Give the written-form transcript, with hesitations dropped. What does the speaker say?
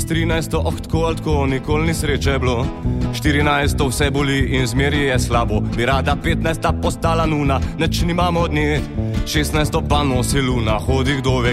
S 13 tako ali tako nikoli ni sreče bilo. 14 vse boli in zmeri je slabo. Bi rada 15 postala nuna, neč nimamo od nje. 16 pa nosi luna, hodi kdo ve